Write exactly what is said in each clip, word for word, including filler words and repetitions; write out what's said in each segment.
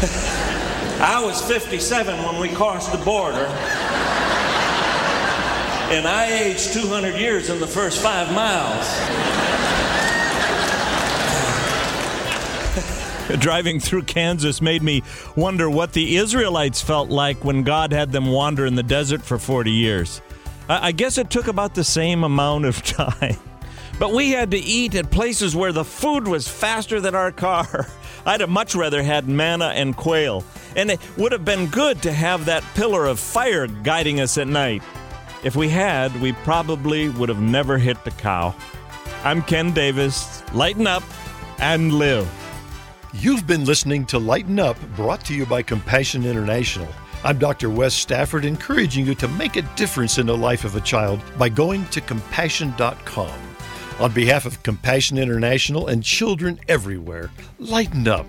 I was fifty-seven when we crossed the border, and I aged two hundred years in the first five miles. Driving through Kansas made me wonder what the Israelites felt like when God had them wander in the desert for forty years. I guess it took about the same amount of time. But we had to eat at places where the food was faster than our car. I'd have much rather had manna and quail. And it would have been good to have that pillar of fire guiding us at night. If we had, we probably would have never hit the cow. I'm Ken Davis. Lighten up and live. You've been listening to Lighten Up, brought to you by Compassion International. I'm Doctor Wes Stafford, encouraging you to make a difference in the life of a child by going to compassion dot com. On behalf of Compassion International and children everywhere, lighten up.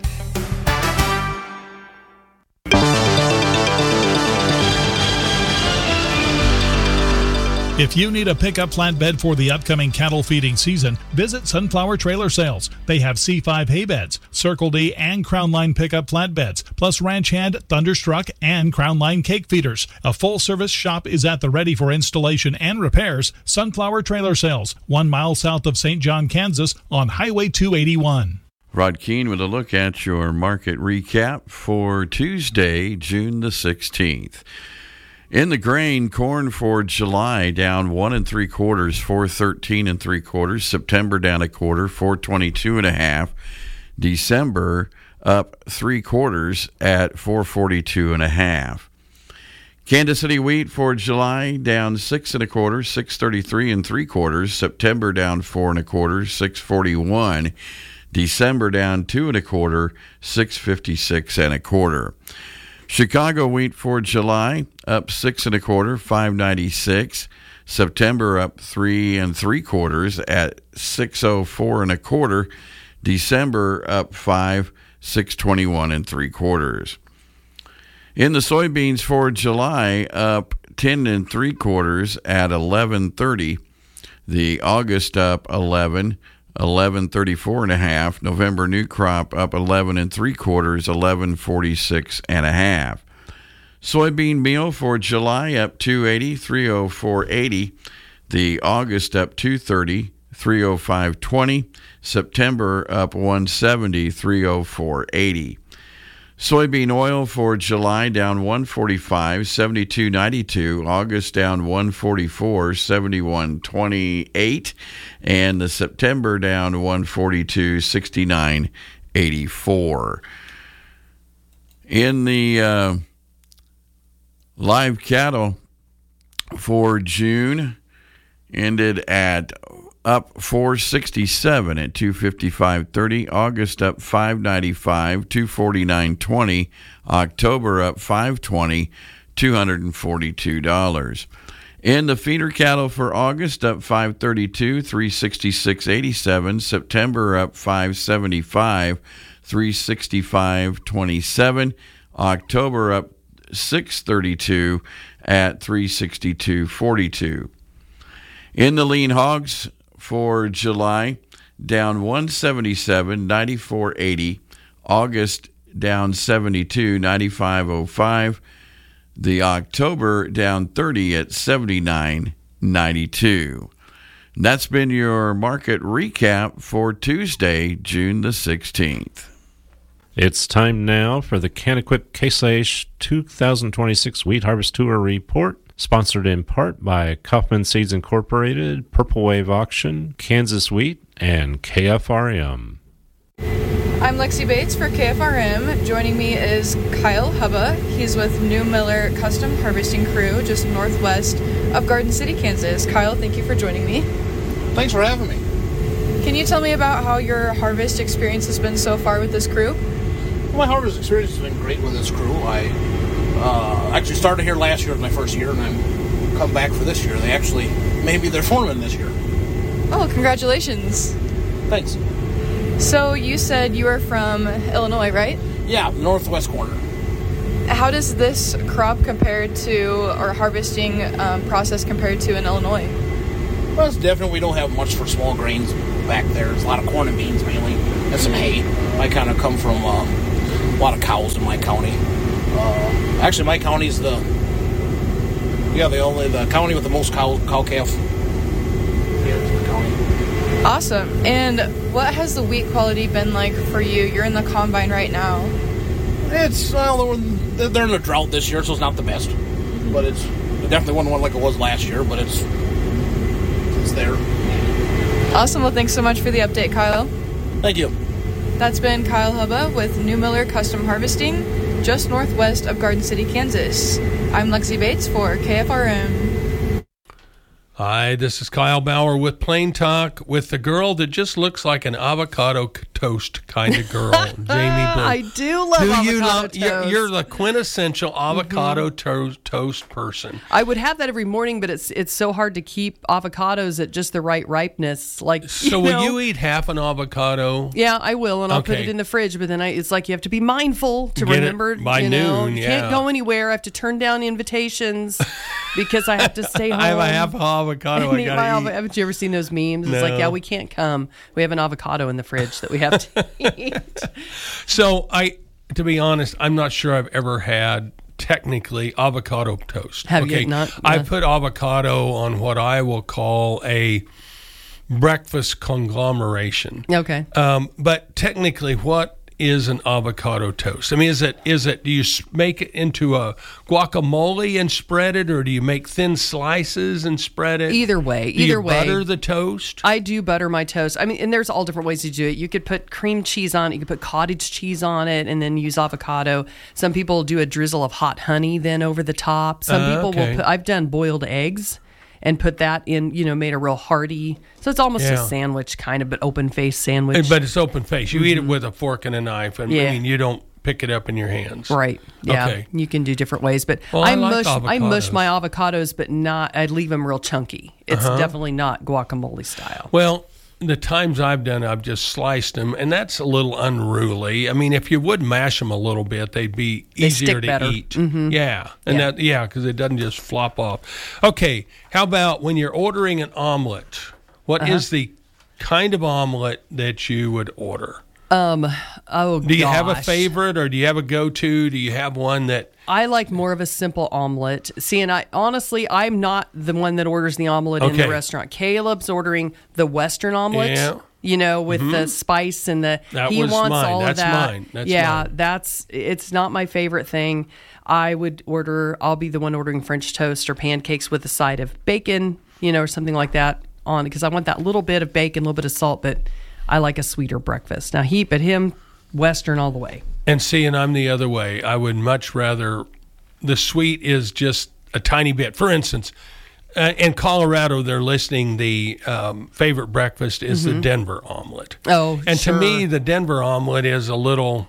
If you need a pickup flatbed for the upcoming cattle feeding season, visit Sunflower Trailer Sales. They have C five hay beds, Circle D and Crown Line pickup flatbeds, plus Ranch Hand, Thunderstruck, and Crown Line cake feeders. A full-service shop is at the ready for installation and repairs. Sunflower Trailer Sales, one mile south of Saint John, Kansas, on Highway two eighty-one. Rod Keene with a look at your market recap for Tuesday, June the sixteenth. In the grain, corn for July down one and three quarters, four thirteen and three quarters. September down a quarter, four twenty-two and a half. December up three quarters at four forty-two and a half. Kansas City wheat for July down six and a quarter, six thirty-three and three quarters. September down four and a quarter, six forty-one. December down two and a quarter, six fifty-six and a quarter. Chicago wheat for July up six and a quarter, five ninety-six. September up three and three quarters at six oh four and a quarter. December up five, six twenty-one and three quarters. In the soybeans for July up ten and three quarters at eleven thirty. The August up eleven. eleven thirty-four and a half. November new crop up eleven and three quarters, eleven forty-six and a half. Soybean meal for July up two eighty, three oh four eighty. The August up two thirty, three oh five twenty. September up one seventy, three oh four eighty. Soybean oil for July down one forty-five, seventy-two ninety-two. August down one forty-four, seventy-one twenty-eight. And the September down one forty-two, sixty-nine eighty-four. In the uh, live cattle for June, ended at up four sixty-seven at two fifty-five thirty. August up five ninety-five, two forty-nine twenty. October up five twenty, two forty-two dollars. In the feeder cattle for August up five thirty-two, three sixty-six eighty-seven. September up five seventy-five, three sixty-five twenty-seven. October up six thirty-two at three sixty-two forty-two. In the lean hogs for July, down one seventy-seven, ninety-four eighty. August down seventy-two, ninety-five oh five. The October down thirty at seventy-nine ninety-two. That's been your market recap for Tuesday, June the sixteenth. It's time now for the Canaquit Case I H two thousand twenty-six Wheat Harvest Tour Report. Sponsored in part by Kaufman Seeds Incorporated, Purple Wave Auction, Kansas Wheat, and K F R M. I'm Lexi Bates for K F R M. Joining me is Kyle Hubba. He's with New Miller Custom Harvesting Crew, just northwest of Garden City, Kansas. Kyle, thank you for joining me. Thanks for having me. Can you tell me about how your harvest experience has been so far with this crew? Well, my harvest experience has been great with this crew. I Uh, actually started here last year as my first year, and I'm come back for this year. They actually made me their foreman this year. Oh, congratulations. Thanks. So you said you are from Illinois, right? Yeah, northwest corner. How does this crop compare to, or harvesting um, process compared to in Illinois? Well, it's different. We don't have much for small grains back there. There's a lot of corn and beans mainly, and some hay. I kind of come from uh, a lot of cows in my county. Uh, actually, my county's the yeah the only the county with the most cow cow calf. Yeah, it's the county. Awesome. And what has the wheat quality been like for you? You're in the combine right now. It's well, they're, they're in a drought this year, so it's not the best, but it's it definitely wasn't one like it was last year. But it's it's there. Awesome. Well, thanks so much for the update, Kyle. Thank you. That's been Kyle Hubba with New Miller Custom Harvesting, just northwest of Garden City, Kansas. I'm Lexi Bates for K F R M. Hi, this is Kyle Bauer with Plain Talk with the girl that just looks like an avocado toast kind of girl, Jamie Blue. I do love do avocado you love, toast. You're, you're the quintessential avocado mm-hmm. to- toast person. I would have that every morning, but it's it's so hard to keep avocados at just the right ripeness. Like, so, you will know, you eat half an avocado? Yeah, I will, and I'll okay. put it in the fridge. But then I, it's like you have to be mindful to Get remember. By you know, noon, you yeah. can't go anywhere. I have to turn down invitations because I have to stay home. I have a half avocado. I gotta my, eat. Haven't you ever seen those memes? No. It's like, yeah, we can't come. We have an avocado in the fridge that we have to eat. So I, to be honest, I'm not sure I've ever had technically avocado toast. Have okay. you not? I No. put avocado on what I will call a breakfast conglomeration. Okay. Um, but technically, what is an avocado toast? I mean, is it is it do you make it into a guacamole and spread it, or do you make thin slices and spread it? Either way, do either you way. butter the toast? I do butter my toast. I mean, and there's all different ways to do it. You could put cream cheese on it. You could put cottage cheese on it, and then use avocado. Some people do a drizzle of hot honey then over the top. Some Uh, people okay. will put. I've done boiled eggs and put that in. You know, made a real hearty. So it's almost Yeah. a sandwich kind of, but open face sandwich. But it's open face. You Mm-hmm. eat it with a fork and a knife, and Yeah. I mean, you don't pick it up in your hands. Right. Yeah. Okay. You can do different ways, but Well, I I, like mush I mush avocados. my avocados, but not. I leave them real chunky. It's Uh-huh. definitely not guacamole style. Well, the times I've done, I've just sliced them, and that's a little unruly. I mean, if you would mash them a little bit, they'd be They easier stick to better. eat. Mhm. Yeah, and Yeah. that yeah, because it doesn't just flop off. Okay, how about when you're ordering an omelet? What is Uh-huh. the kind of omelet that you would order? Um. Oh. Do you have a gosh. favorite, or do you have a go-to? Do you have one that? I like more of a simple omelet. See, and I honestly, I'm not the one that orders the omelet in the Okay. restaurant. Caleb's ordering the Western omelet. Yeah. You know, with the spice and the That he was wants mine. all That's of that. mine. That's yeah, mine. that's it's not my favorite thing. I would order. I'll be the one ordering French toast or pancakes with a side of bacon, you know, or something like that on because I want that little bit of bacon, a little bit of salt, but I like a sweeter breakfast. Now he, but him, Western all the way. And see, and I'm the other way. I would much rather the sweet is just a tiny bit. For instance, uh, in Colorado, they're listing the um, favorite breakfast is the Denver omelet. Oh, and sure. to me, the Denver omelet is a little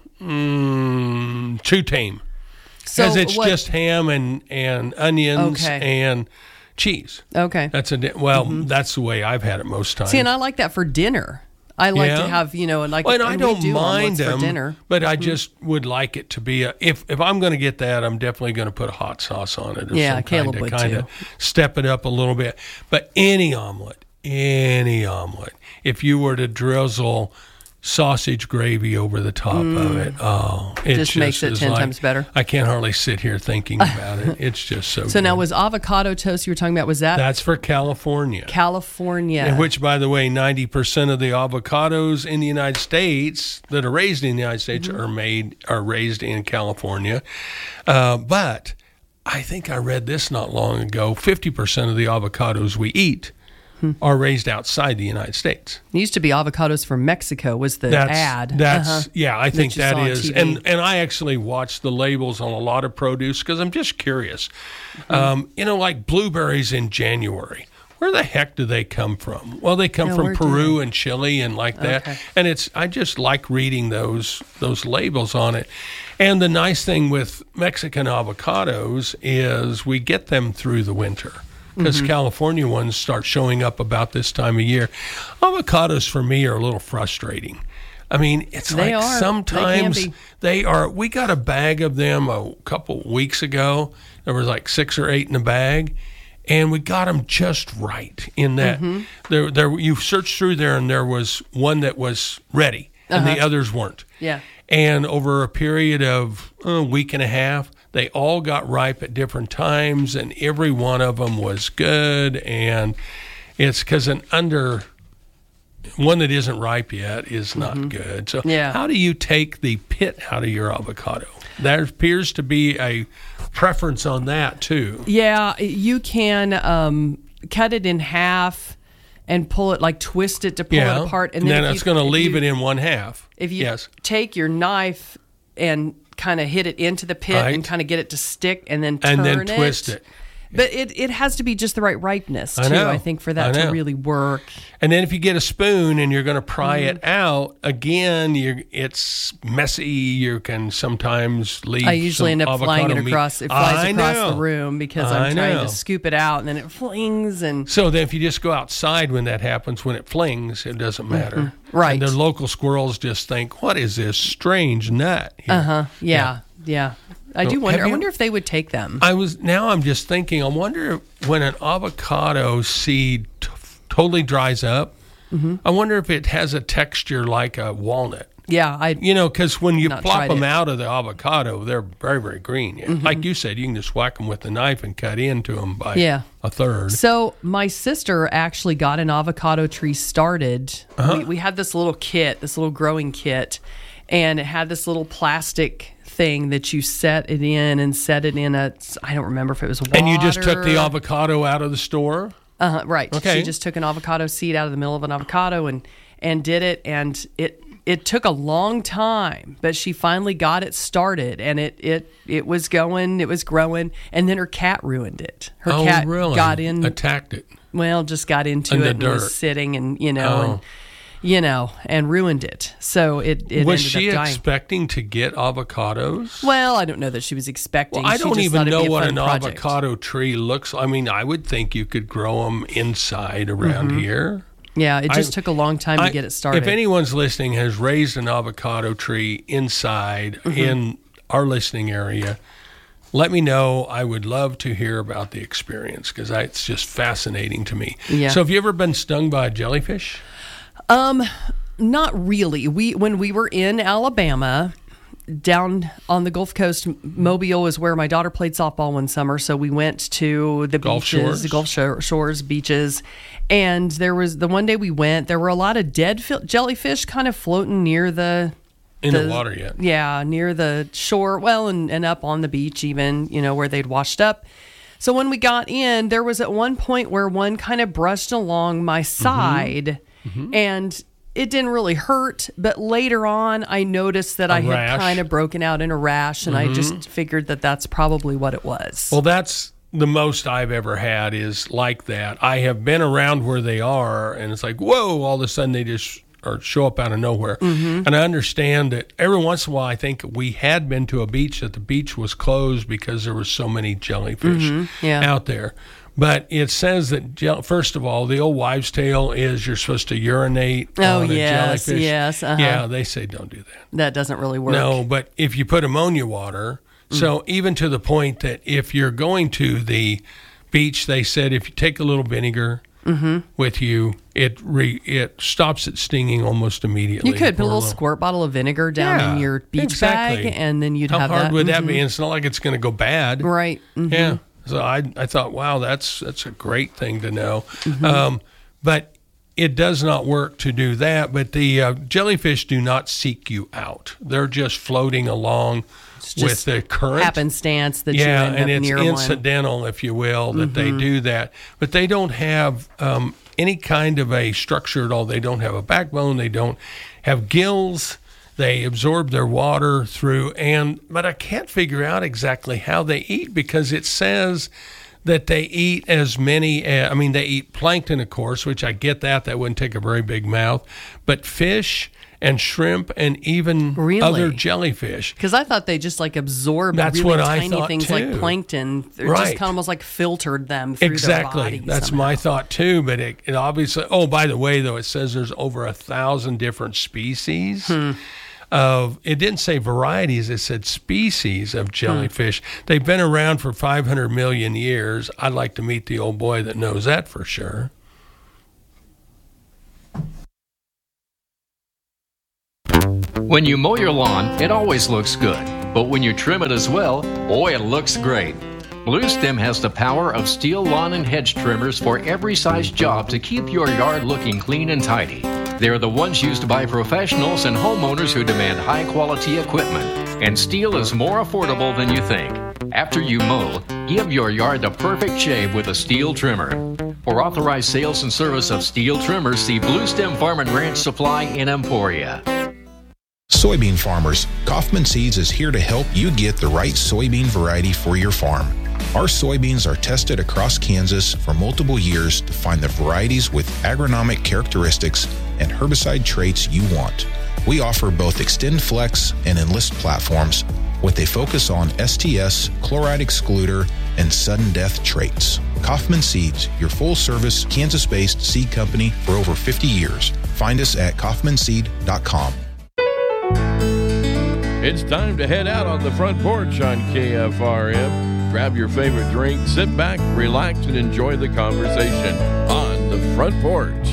mm, too tame So because it's what- just ham and and onions Okay. and cheese. Okay. That's a di- well, that's the way I've had it most times. See, and I like that for dinner. I like Yeah. to have, you know, and like Well, and I and we don't do mind omelets them, for dinner. but I just would like it to be a. If if I'm going to get that, I'm definitely going to put a hot sauce on it. Or Yeah, some Caleb kind would to kind too. of step it up a little bit. But any omelet, any omelet, if you were to drizzle sausage gravy over the top of it, oh, it Just makes it is ten like- times better. I can't hardly sit here thinking about it. It's just so. So good. now was avocado toast you were talking about? Was that that's for California. California? And which, by the way, ninety percent of the avocados in the United States that are raised in the United States Mm-hmm. are made are raised in California. Uh, but I think I read this not long ago. fifty percent of the avocados we eat Hmm. are raised outside the United States. It used to be avocados from Mexico was the That's, ad. That's Uh-huh. yeah, I think you that saw on is, T V. and and I actually watch the labels on a lot of produce because I'm just curious. Mm-hmm. Um, you know, like blueberries in January. Where the heck do they come from? Well, they come Yeah, from where do Peru and Chile and like that. Okay. And it's I just like reading those those labels on it. And the nice thing with Mexican avocados is we get them through the winter. Because Mm-hmm. California ones start showing up about this time of year. Avocados for me are a little frustrating. I mean, it's They like are. They can sometimes be. they are. We got a bag of them a couple weeks ago. There was like six or eight in a bag, and we got them just right in that. Mm-hmm. There, there. You searched through there, and there was one that was ready. and Uh-huh. the others weren't. Yeah. And over a period of a week and a half, they all got ripe at different times, and every one of them was good. And it's because an under one that isn't ripe yet is not Mm-hmm. good. So Yeah. how do you take the pit out of your avocado? There appears to be a preference on that too. Yeah, you can um, cut it in half and pull it, like twist it to pull Yeah, it apart. and then if it's you- going to if leave you- it in one half. If you yes. take your knife and kind of hit it into the pit Right. and kind of get it to stick and then turn And then twist it. But it, it has to be just the right ripeness, too, I know. I think, for I that to know. really work. And then if you get a spoon and you're going to pry Mm-hmm. it out, again, you're, it's messy. You can sometimes leave I usually some end up flying it avocado meat. across. It flies I across know. the room because I I'm trying know. to scoop it out, and then it flings. And So then if you just go outside when that happens, when it flings, it doesn't matter. Mm-hmm. Right. And the local squirrels just think, what is this strange nut here? uh huh, yeah, yeah. I So do wonder. have I you- wonder if they would take them. I was now I'm just thinking, I wonder if when an avocado seed t- totally dries up, Mm-hmm. I wonder if it has a texture like a walnut. Yeah, I. You know, because when you Not plop tried them it. out of the avocado, they're very, very green. Mm-hmm. Like you said, you can just whack them with a knife and cut into them by Yeah. a third. So my sister actually got an avocado tree started. Uh-huh. We, we had this little kit, this little growing kit, and it had this little plastic thing that you set it in and set it in a. I don't remember if it was water. And you just took the avocado out of the store? Uh-huh, right. Okay. She just took an avocado seed out of the middle of an avocado and and did it, and it it took a long time, but she finally got it started, and it it it was going, it was growing, and then her cat ruined it. Her oh, cat really? got in, Attacked it. well, just got into In it the and dirt. was sitting, and you know, Oh. and you know, and ruined it. So it it Was ended she up dying. expecting to get avocados? Well, I don't know that she was expecting. Well, I She don't just even thought it'd know be a what fun an project. avocado tree looks like. I mean, I would think you could grow them inside around Mm-hmm. here. Yeah, it just I- took a long time I- to get it started. If anyone's listening has raised an avocado tree inside Mm-hmm. in our listening area, let me know. I would love to hear about the experience because it's just fascinating to me. Yeah. So have you ever been stung by a jellyfish? Um, not really. We when we were in Alabama, down on the Gulf Coast, Mobile is where my daughter played softball one summer. So we went to the Gulf beaches, Shores? the Gulf Shore, Shores beaches, and there was the one day we went. There were a lot of dead fi- jellyfish kind of floating near the In the water yet? Yeah, near the shore. Well, and, and up on the beach, even, you know, where they'd washed up. So when we got in, there was at one point where one kind of brushed along my side, Mm-hmm. and it didn't really hurt. But later on, I noticed that I had rash? Mm-hmm. kind of broken out in a rash, and I just figured that that's probably what it was. Well, that's the most I've ever had is like that. I have been around where they are, and it's like, whoa, all of a sudden they just or show up out of nowhere. Mm-hmm. And I understand that every once in a while, I think we had been to a beach that the beach was closed because there were so many jellyfish Mm-hmm. yeah. out there. But it says that, gel- first of all, the old wives' tale is you're supposed to urinate Oh, on a yes, jellyfish. yes, uh-huh. Yeah, they say don't do that. That doesn't really work. No, but if you put ammonia water, Mm. so even to the point that if you're going to the beach, they said if you take a little vinegar Mm-hmm. with you, it re, it stops it stinging almost immediately. You could put a Pour little squirt bottle of vinegar down Yeah, in your beach exactly. bag, and then you'd How have hard that. would that Mhm. be? And it's not like it's going to go bad, Right. Mhm. Yeah. So I I thought, wow, that's that's a great thing to know. Mm-hmm. Um, but it does not work to do that. But the uh, jellyfish do not seek you out. They're just floating along with just the current. happenstance that you yeah, end and up it's near one. incidental, if you will, that they Mm-hmm. do that. But they don't have um, any kind of a structure at all. They don't have a backbone. They don't have gills. They absorb their water through, and but I can't figure out exactly how they eat because it says that they eat as many. Uh, I mean, they eat plankton, of course, which I get that. That wouldn't take a very big mouth, but fish and shrimp and even Really? other jellyfish. Because I thought they just like absorbed That's really what I tiny thought, things too. like plankton. They're Right. just kind of almost like filtered them through Exactly. their body. That's somehow. my thought too. But it, it obviously. Oh, by the way, though, it says there's over a thousand different species. Hmm. Of it didn't say varieties; it said species of jellyfish. They've been around for five hundred million years. I'd like to meet the old boy that knows that for sure. When you mow your lawn, it always looks good. But when you trim it as well, boy, it looks great. Blue Stem has the power of steel lawn and hedge trimmers for every size job to keep your yard looking clean and tidy. They're the ones used by professionals and homeowners who demand high-quality equipment. And steel is more affordable than you think. After you mow, give your yard the perfect shave with a steel trimmer. For authorized sales and service of steel trimmers, see Blue Stem Farm and Ranch Supply in Emporia. Soybean farmers, Kaufman Seeds is here to help you get the right soybean variety for your farm. Our soybeans are tested across Kansas for multiple years to find the varieties with agronomic characteristics and herbicide traits you want. We offer both Extend Flex and Enlist platforms with a focus on S T S, chloride excluder, and sudden death traits. Kaufman Seeds, your full-service Kansas-based seed company for over fifty years. Find us at kaufman seed dot com. It's time to head out on the front porch on K F R M. Grab your favorite drink, sit back, relax, and enjoy the conversation on the front porch.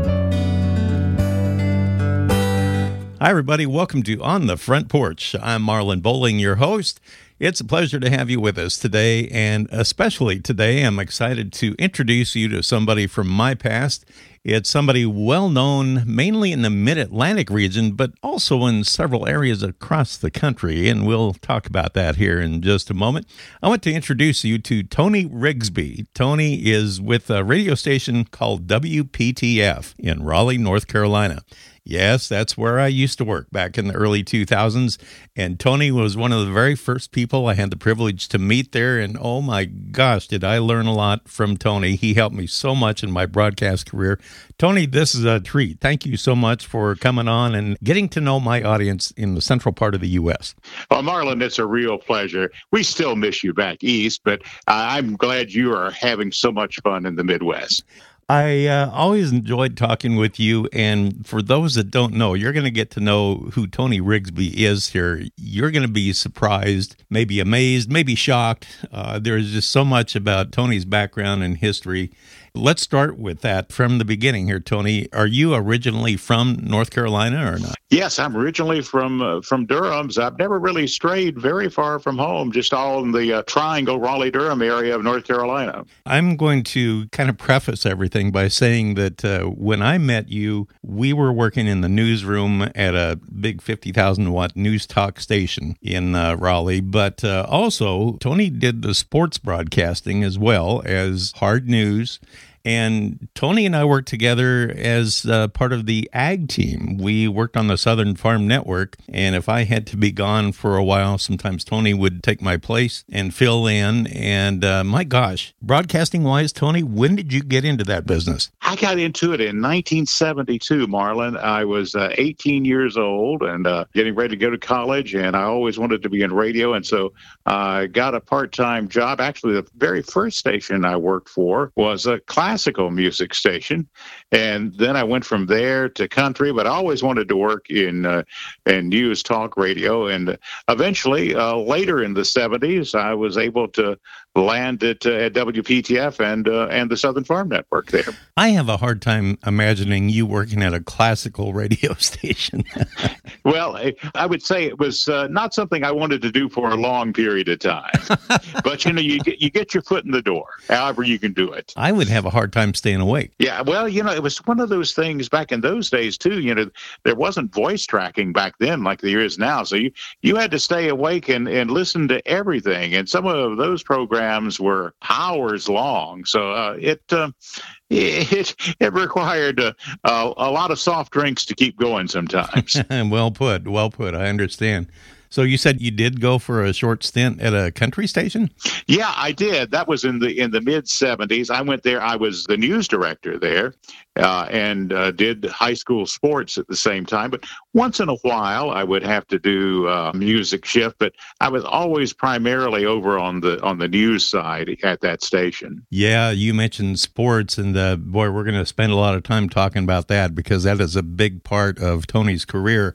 Hi, everybody. Welcome to On the Front Porch. I'm Marlon Bowling, your host. It's a pleasure to have you with us today, and especially today, I'm excited to introduce you to somebody from my past. It's somebody well-known mainly in the Mid-Atlantic region, but also in several areas across the country, and we'll talk about that here in just a moment. I want to introduce you to Tony Rigsby. Tony is with a radio station called W P T F in Raleigh, North Carolina. Yes, that's where I used to work back in the early two thousands, and Tony was one of the very first people I had the privilege to meet there, and oh my gosh, did I learn a lot from Tony. He helped me so much in my broadcast career. Tony, this is a treat. Thank you so much for coming on and getting to know my audience in the central part of the U S. Well, Marlon, it's a real pleasure. We still miss you back east, but uh, I'm glad you are having so much fun in the Midwest. I uh, always enjoyed talking with you, and for those that don't know, you're going to get to know who Tony Rigsby is here. You're going to be surprised, maybe amazed, maybe shocked. Uh, there's just so much about Tony's background and history. Let's start with that from the beginning here, Tony. Are you originally from North Carolina or not? Yes, I'm originally from uh, from Durham. I've never really strayed very far from home, just all in the uh, triangle Raleigh-Durham area of North Carolina. I'm going to kind of preface everything by saying that uh, when I met you, we were working in the newsroom at a big fifty thousand watt news talk station in uh, Raleigh, but uh, also Tony did the sports broadcasting as well as hard news. And Tony and I worked together as uh, part of the ag team. We worked on the Southern Farm Network, and if I had to be gone for a while, sometimes Tony would take my place and fill in. And uh, my gosh, broadcasting-wise, Tony, when did you get into that business? I got into it in nineteen seventy-two, Marlon. I was uh, eighteen years old and uh, getting ready to go to college, and I always wanted to be in radio, and so I uh, got a part-time job. Actually, the very first station I worked for was a class classical music station, and then I went from there to country, but I always wanted to work in uh, in news talk radio, and eventually uh, later in the seventies I was able to land at, uh, at W P T F and uh, and the Southern Farm Network there. I have a hard time imagining you working at a classical radio station. Well, I, I would say it was uh, not something I wanted to do for a long period of time, but you know, you get, you get your foot in the door, however you can do it. I would have a hard time staying awake. Yeah, well, you know, it was one of those things back in those days too. You know, there wasn't voice tracking back then like there is now, so you you had to stay awake and and listen to everything, and some of those programs were hours long, so uh, it. Uh, It it required uh, uh, a lot of soft drinks to keep going sometimes. Well put, well put. I understand. So you said you did go for a short stint at a country station? Yeah, I did. That was in the in the mid seventies. I went there. I was the news director there, uh, and uh, did high school sports at the same time. But once in a while, I would have to do uh, music shift. But I was always primarily over on the on the news side at that station. Yeah, you mentioned sports, and uh, boy, we're going to spend a lot of time talking about that because that is a big part of Tony's career.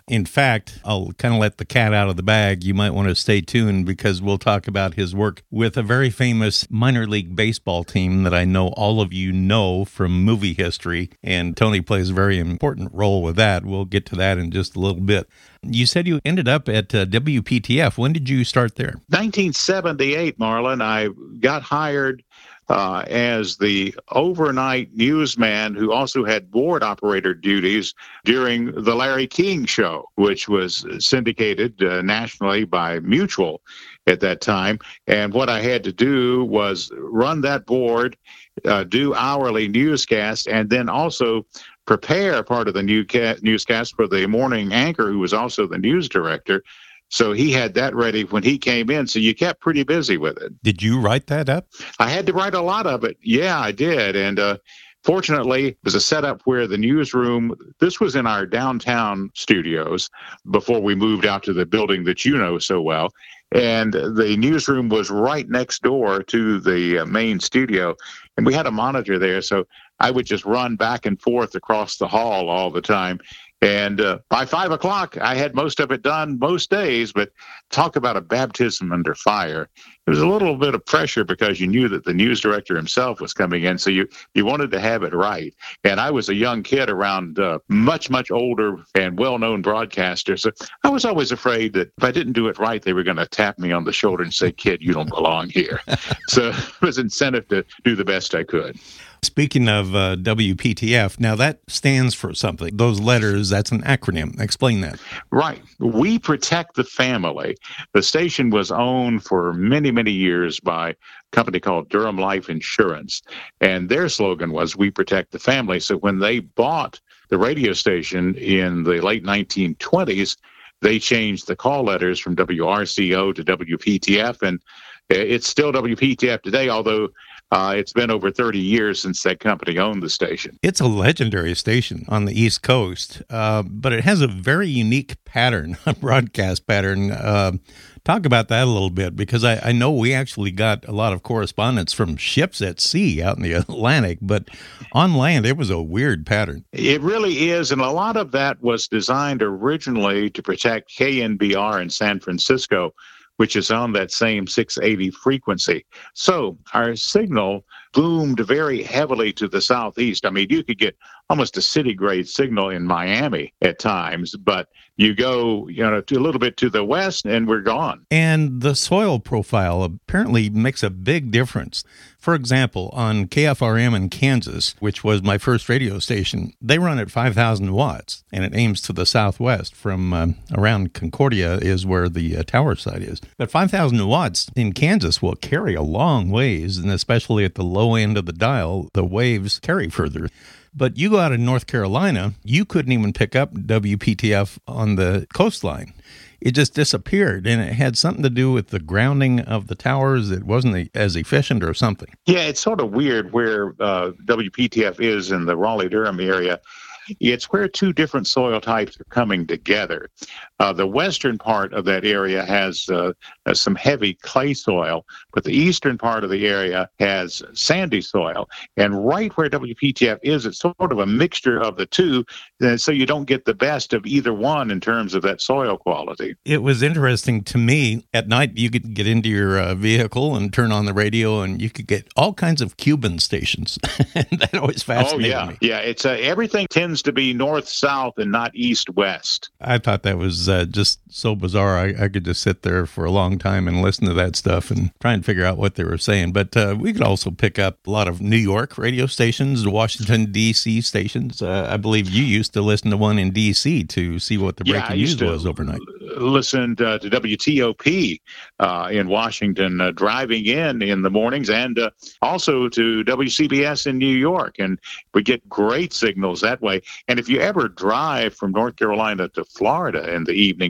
In fact, I'll kind of let the cat out of the bag. You might want to stay tuned because we'll talk about his work with a very famous minor league baseball team that I know all of you know from movie history, and Tony plays a very important role with that. We'll get to that in just a little bit. You said you ended up at uh, W P T F. When did you start there? nineteen seventy-eight, Marlon. I got hired uh, as the overnight newsman who also had board operator duties during the Larry King Show, which was syndicated uh, nationally by Mutual at that time. And what I had to do was run that board, uh, do hourly newscasts, and then also prepare part of the new ca- newscast for the morning anchor, who was also the news director. So he had that ready when he came in. So you kept pretty busy with it. Did you write that up? I had to write a lot of it. Yeah, I did. And uh, fortunately, it was a setup where the newsroom, this was in our downtown studios before we moved out to the building that you know so well. And the newsroom was right next door to the uh, main studio. And we had a monitor there. So I would just run back and forth across the hall all the time. And uh, by five o'clock, I had most of it done most days, but talk about a baptism under fire. It was a little bit of pressure because you knew that the news director himself was coming in, so you, you wanted to have it right. And I was a young kid around uh, much, much older and well-known broadcasters, so I was always afraid that if I didn't do it right, they were going to tap me on the shoulder and say, "Kid, you don't belong here." So it was incentive to do the best I could. Speaking of uh, W P T F, now that stands for something. Those letters, that's an acronym. Explain that. Right. We protect the family. The station was owned for many, many years by a company called Durham Life Insurance. And their slogan was, "We protect the family." So when they bought the radio station in the late nineteen twenties, they changed the call letters from W R C O to W P T F. And it's still W P T F today, although Uh, it's been over thirty years since that company owned the station. It's a legendary station on the East Coast, uh, but it has a very unique pattern, a broadcast pattern. Uh, talk about that a little bit, because I, I know we actually got a lot of correspondence from ships at sea out in the Atlantic, but on land, it was a weird pattern. It really is, and a lot of that was designed originally to protect K N B R in San Francisco, which is on that same six eighty frequency. So our signal boomed very heavily to the southeast. I mean, you could get almost a city-grade signal in Miami at times, but you go, you know, to a little bit to the west, and we're gone. And the soil profile apparently makes a big difference. For example, on K F R M in Kansas, which was my first radio station, they run at five thousand watts, and it aims to the southwest. From um, around Concordia is where the uh, tower site is. But five thousand watts in Kansas will carry a long ways, and especially at the low end of the dial, the waves carry further. But you go out in North Carolina, you couldn't even pick up W P T F on the coastline. It just disappeared, and it had something to do with the grounding of the towers. It wasn't as efficient or something. Yeah, it's sort of weird where uh, W P T F is in the Raleigh-Durham area. It's where two different soil types are coming together. Uh, the western part of that area has uh, uh, some heavy clay soil, but the eastern part of the area has sandy soil. And right where W P T F is, it's sort of a mixture of the two, uh, so you don't get the best of either one in terms of that soil quality. It was interesting to me. At night, you could get into your uh, vehicle and turn on the radio, and you could get all kinds of Cuban stations. That always fascinated oh, yeah. me. Yeah, it's uh, everything tends to be north-south and not east-west. I thought that was uh, just so bizarre. I, I could just sit there for a long time and listen to that stuff and try and figure out what they were saying. But uh, we could also pick up a lot of New York radio stations, Washington, D C stations. Uh, I believe you used to listen to one in D C to see what the breaking yeah, I news used to was overnight. Listened uh, to W T O P uh, in Washington, uh, driving in in the mornings, and uh, also to W C B S in New York. And we get great signals that way. And if you ever drive from North Carolina to Florida in the evenings,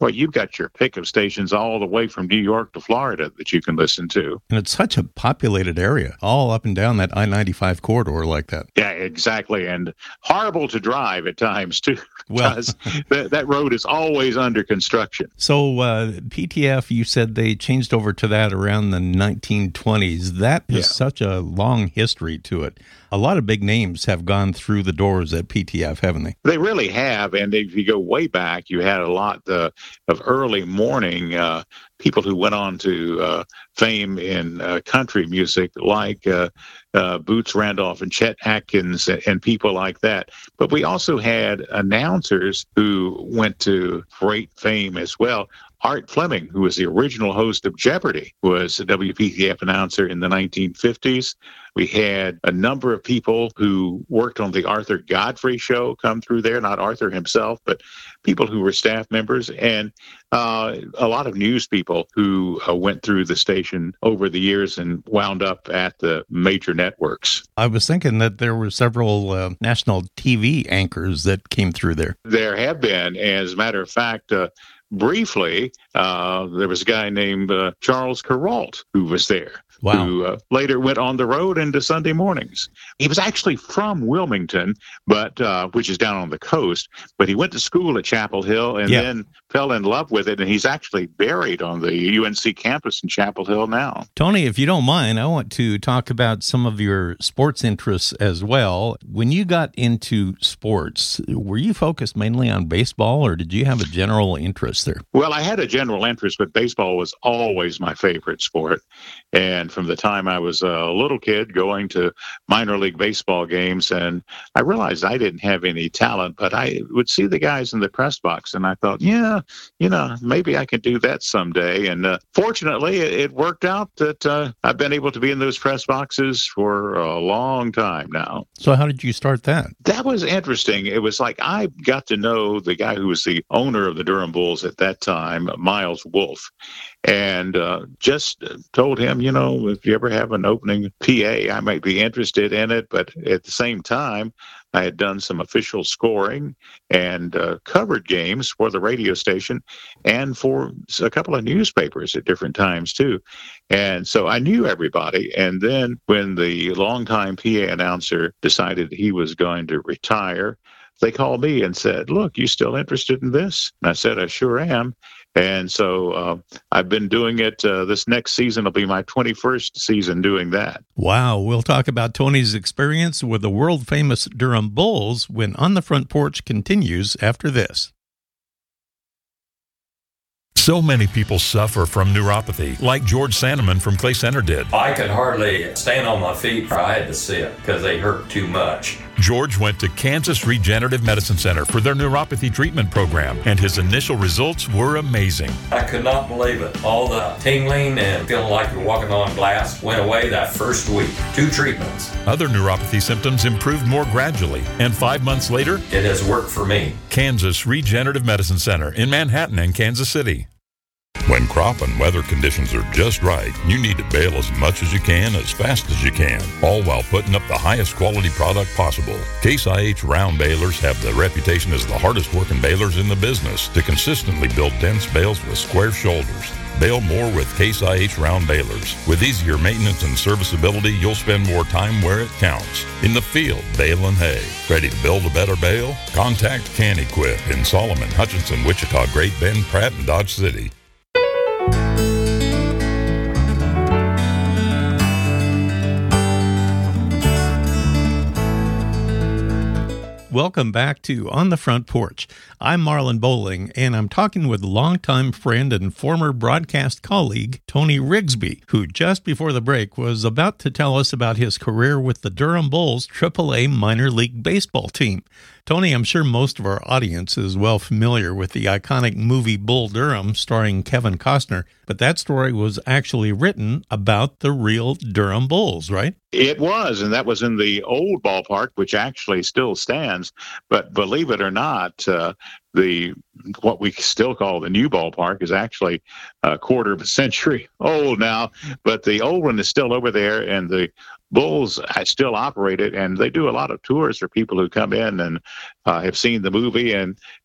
well, you've got your pickup stations all the way from New York to Florida that you can listen to. And it's such a populated area, all up and down that I ninety-five corridor like that. Yeah, exactly. And horrible to drive at times, too, because well, that, that road is always under construction. So uh, P T F, you said they changed over to that around the nineteen twenties. That is yeah. such a long history to it. A lot of big names have gone through the doors at P T F, haven't they? They really have. And if you go way back, you had a lot uh, of early morning uh, people who went on to uh, fame in uh, country music, like uh, uh, Boots Randolph and Chet Atkins and, and people like that. But we also had announcers who went to great fame as well. Art Fleming, who was the original host of Jeopardy, was a W P T F announcer in the nineteen fifties. We had a number of people who worked on the Arthur Godfrey show come through there, not Arthur himself, but people who were staff members, and uh, a lot of news people who uh, went through the station over the years and wound up at the major networks. I was thinking that there were several uh, national T V anchors that came through there. There have been. As a matter of fact, uh, briefly, uh, there was a guy named uh, Charles Kuralt who was there. Wow. Who uh, later went on the road into Sunday mornings. He was actually from Wilmington, but uh, which is down on the coast, but he went to school at Chapel Hill and yeah. then fell in love with it, and he's actually buried on the U N C campus in Chapel Hill now. Tony, if you don't mind, I want to talk about some of your sports interests as well. When you got into sports, were you focused mainly on baseball, or did you have a general interest there? Well, I had a general interest, but baseball was always my favorite sport. And from the time I was a little kid going to minor league baseball games, and I realized I didn't have any talent, but I would see the guys in the press box, and I thought, yeah, you know, maybe I could do that someday. And uh, fortunately, it, it worked out that uh, I've been able to be in those press boxes for a long time now. So how did you start that? That was interesting. It was like I got to know the guy who was the owner of the Durham Bulls at that time, Miles Wolfe, and uh, just told him, you know, if you ever have an opening P A, I might be interested in it. But at the same time, I had done some official scoring and uh, covered games for the radio station and for a couple of newspapers at different times, too. And so I knew everybody. And then when the longtime P A announcer decided he was going to retire, they called me and said, look, you still interested in this? And I said, I sure am. And so uh, I've been doing it. Uh, this next season will be my twenty-first season doing that. Wow. We'll talk about Tony's experience with the world-famous Durham Bulls when On the Front Porch continues after this. So many people suffer from neuropathy, like George Sandeman from Clay Center did. I could hardly stand on my feet. I had to sit because they hurt too much. George went to Kansas Regenerative Medicine Center for their neuropathy treatment program, and his initial results were amazing. I could not believe it. All the tingling and feeling like you're walking on glass went away that first week. Two treatments. Other neuropathy symptoms improved more gradually, and five months later, it has worked for me. Kansas Regenerative Medicine Center in Manhattan and Kansas City. When crop and weather conditions are just right, you need to bale as much as you can, as fast as you can, all while putting up the highest quality product possible. Case I H round balers have the reputation as the hardest working balers in the business to consistently build dense bales with square shoulders. Bale more with Case I H round balers. With easier maintenance and serviceability, you'll spend more time where it counts. In the field, baling hay. Ready to build a better bale? Contact Can Equip in Solomon, Hutchinson, Wichita, Great Bend, Pratt, and Dodge City. Welcome back to On the Front Porch. I'm Marlon Bowling, and I'm talking with longtime friend and former broadcast colleague, Tony Rigsby, who just before the break was about to tell us about his career with the Durham Bulls triple A minor league baseball team. Tony, I'm sure most of our audience is well familiar with the iconic movie Bull Durham starring Kevin Costner, but that story was actually written about the real Durham Bulls, right? It was, and that was in the old ballpark, which actually still stands. But believe it or not, uh, the what we still call the new ballpark is actually a quarter of a century old now, but the old one is still over there, and the Bulls still operate it, and they do a lot of tours for people who come in and uh, have seen the movie, and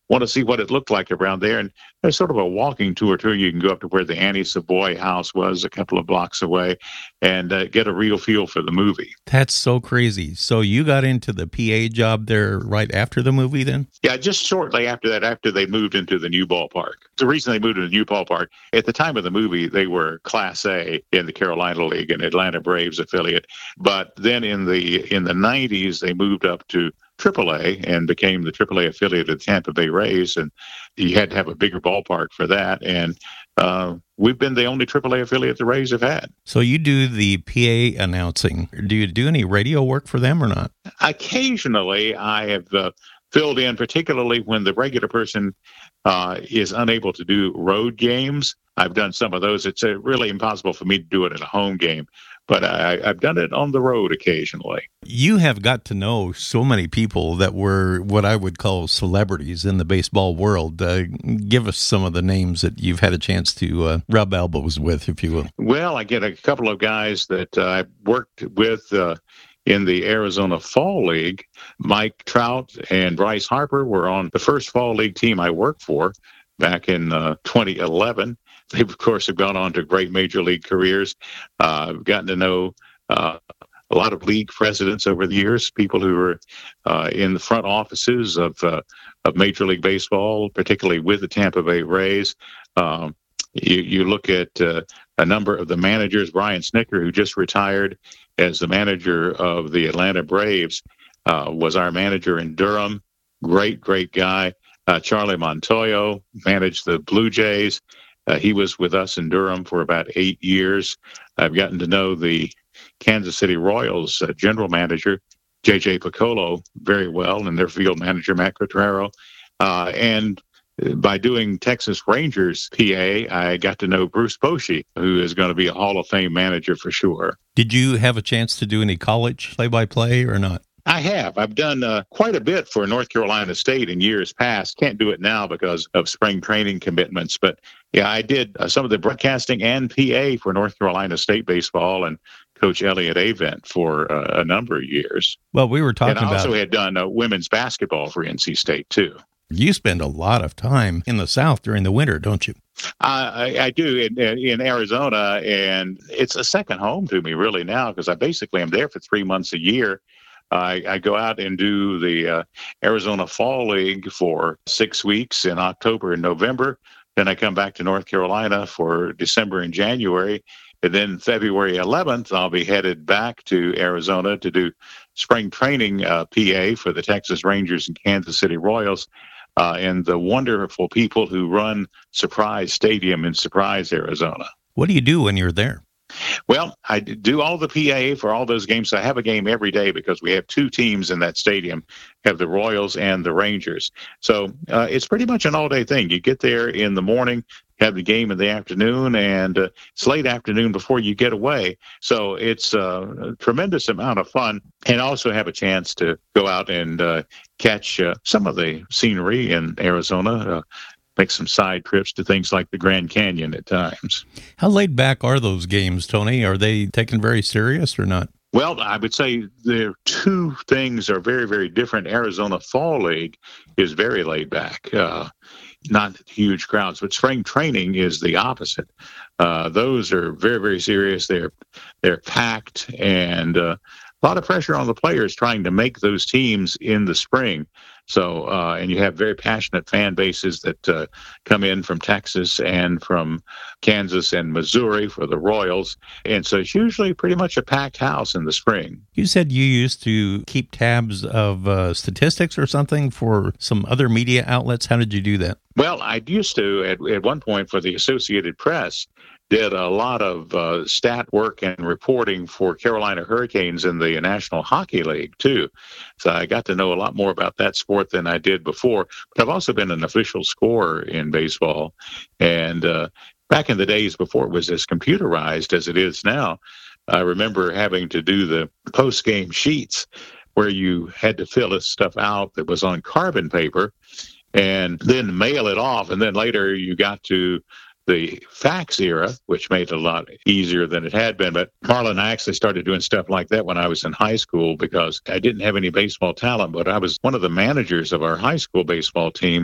want to see what it looked like around there. And there's sort of a walking tour, too. You can go up to where the Annie Savoy house was a couple of blocks away and uh, get a real feel for the movie. That's so crazy. So you got into the P A job there right after the movie then? Yeah, just shortly after that, after they moved into the new ballpark. The reason they moved into the new ballpark, at the time of the movie, they were Class A in the Carolina League, an Atlanta Braves affiliate. But then in the in the nineties, they moved up to triple A and became the triple A affiliate of the Tampa Bay Rays, and you had to have a bigger ballpark for that. And uh, we've been the only triple A affiliate the Rays have had. So you do the P A announcing. Do you do any radio work for them or not? Occasionally, I have uh, filled in, particularly when the regular person uh, is unable to do road games. I've done some of those. It's uh, really impossible for me to do it at a home game, but I, I've done it on the road occasionally. You have got to know so many people that were what I would call celebrities in the baseball world. Uh, give us some of the names that you've had a chance to uh, rub elbows with, if you will. Well, I get a couple of guys that uh, I worked with uh, in the Arizona Fall League. Mike Trout and Bryce Harper were on the first Fall League team I worked for back in uh, twenty eleven. They, of course, have gone on to great major league careers. Uh, I've gotten to know uh, a lot of league presidents over the years, people who were uh, in the front offices of uh, of Major League Baseball, particularly with the Tampa Bay Rays. Um, you, you look at uh, a number of the managers, Brian Snicker, who just retired as the manager of the Atlanta Braves, uh, was our manager in Durham. Great, great guy. Uh, Charlie Montoyo managed the Blue Jays. Uh, he was with us in Durham for about eight years. I've gotten to know the Kansas City Royals uh, general manager, J J Piccolo, very well, and their field manager, Matt Quatraro. Uh, and by doing Texas Rangers P A, I got to know Bruce Bochy, who is going to be a Hall of Fame manager for sure. Did you have a chance to do any college play-by-play or not? I have. I've done uh, quite a bit for North Carolina State in years past. Can't do it now because of spring training commitments. But, yeah, I did uh, some of the broadcasting and P A for North Carolina State baseball and Coach Elliott Avent for uh, a number of years. Well, we were talking about... And I also had done uh, women's basketball for N C State, too. You spend a lot of time in the South during the winter, don't you? Uh, I, I do in, in Arizona, and it's a second home to me really now because I basically am there for three months a year. I, I go out and do the uh, Arizona Fall League for six weeks in October and November. Then I come back to North Carolina for December and January. And then February eleventh, I'll be headed back to Arizona to do spring training uh, P A for the Texas Rangers and Kansas City Royals uh, and the wonderful people who run Surprise Stadium in Surprise, Arizona. What do you do when you're there? Well, I do all the P A for all those games. I have a game every day because we have two teams in that stadium, have the Royals and the Rangers. So uh, it's pretty much an all-day thing. You get there in the morning, have the game in the afternoon, and uh, it's late afternoon before you get away. So it's uh, a tremendous amount of fun, and also have a chance to go out and uh, catch uh, some of the scenery in Arizona, uh, make some side trips to things like the Grand Canyon at times. How laid back are those games, Tony? Are they taken very serious or not? Well, I would say the two things are very, very different. Arizona Fall League is very laid back, uh, not huge crowds, but spring training is the opposite. Uh, those are very, very serious. They're they're packed, and uh, a lot of pressure on the players trying to make those teams in the spring. So, uh, and you have very passionate fan bases that uh, come in from Texas and from Kansas and Missouri for the Royals. And so it's usually pretty much a packed house in the spring. You said you used to keep tabs of uh, statistics or something for some other media outlets. How did you do that? Well, I used to at, at one point for the Associated Press. Did a lot of uh, stat work and reporting for Carolina Hurricanes in the National Hockey League, too. So I got to know a lot more about that sport than I did before. But I've also been an official scorer in baseball. And uh, back in the days before it was as computerized as it is now, I remember having to do the post-game sheets where you had to fill this stuff out that was on carbon paper and then mail it off. And then later you got to the fax era, which made it a lot easier than it had been. But Marlon, I actually started doing stuff like that when I was in high school because I didn't have any baseball talent, but I was one of the managers of our high school baseball team.